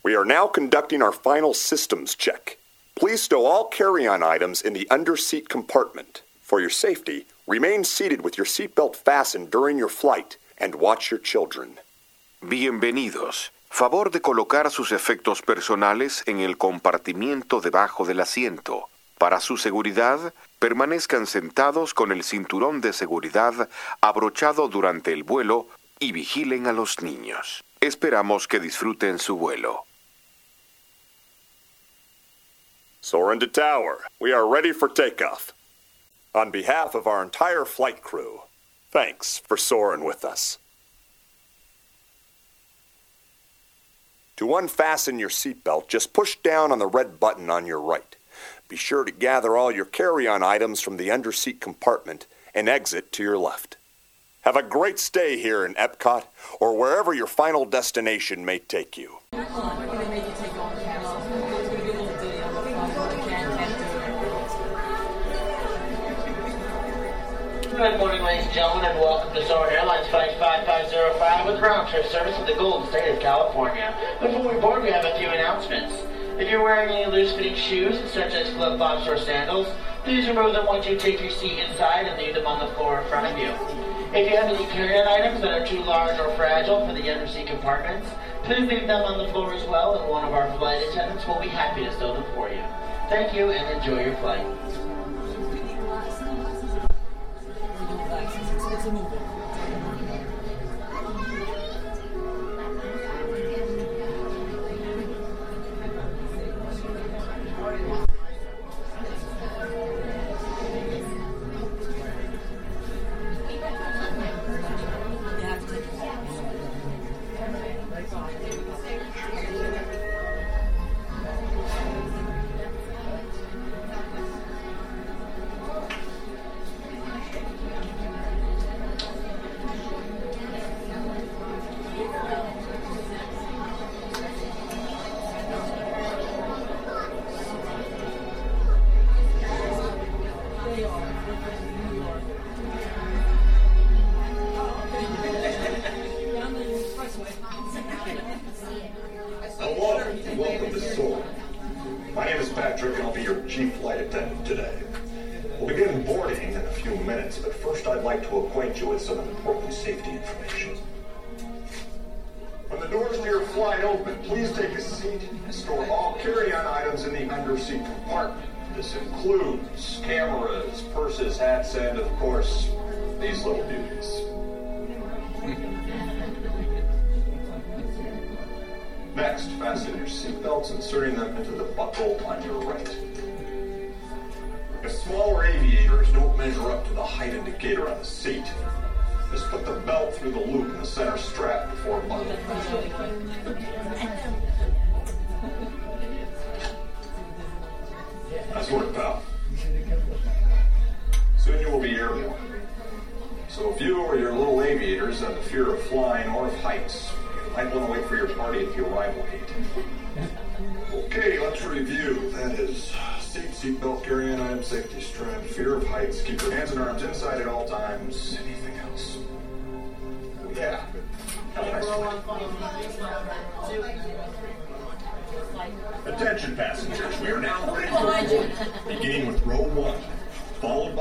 We are now conducting our final systems check. Please stow all carry-on items in the under-seat compartment. For your safety, remain seated with your seatbelt fastened during your flight and watch your children. Bienvenidos. Favor de colocar sus efectos personales en el compartimiento debajo del asiento. Para su seguridad, permanezcan sentados con el cinturón de seguridad abrochado durante el vuelo y vigilen a los niños. Esperamos que disfruten su vuelo. Soarin' to tower. We are ready for takeoff. On behalf of our entire flight crew, thanks for soaring with us. To unfasten your seatbelt, just push down on the red button on your right. Be sure to gather all your carry-on items from the under-seat compartment and exit to your left. Have a great stay here in Epcot or wherever your final destination may take you. Good morning, ladies and gentlemen, and welcome to Soarin' Airlines Flight 5505 with round-trip service to the Golden State of California. Before we board, we have a few announcements. If you're wearing any loose-fitting shoes, such as flip-flops or sandals, please remove them once you take your seat inside and leave them on the floor in front of you. If you have any carry-on items that are too large or fragile for the under-seat compartments, please leave them on the floor as well, and one of our flight attendants will be happy to stow them for you. Thank you, and enjoy your flight. Hello, and welcome to Soarin'. My name is Patrick, and I'll be your chief flight attendant today. We'll begin boarding in a few minutes, but first I'd like to acquaint you with some important safety information. When the doors to your flight open, please take a seat and store all carry-on items in the under-seat compartment. This includes cameras, purses, hats, and, of course, these little beauties. Next, fasten your seatbelts, inserting them into the buckle on your right. If smaller aviators don't measure up to the height indicator on the seat, just put the belt through the loop in the center strap before buckling. Nice work, pal. Soon you will be airborne. So if you or your little aviators have the fear of flying or of heights, you might want to wait for your party at the arrival gate. Okay, let's review. That is seatbelt, carry-on item, safety strap, fear of heights, keep your hands and arms inside at all times. Anything else? Yeah. Have a nice flight. Attention passengers, we are now ready for boarding, beginning with row 1, followed by